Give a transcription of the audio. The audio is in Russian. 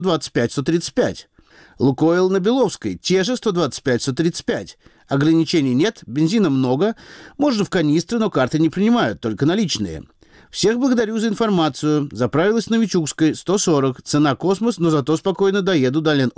125-135. Лукойл на Беловской, те же 125-135. Ограничений нет, бензина много, можно в канистры, но карты не принимают, только наличные. Всех благодарю за информацию. Заправилась на Мичурской, 140. Цена космос, но зато спокойно доеду до Лен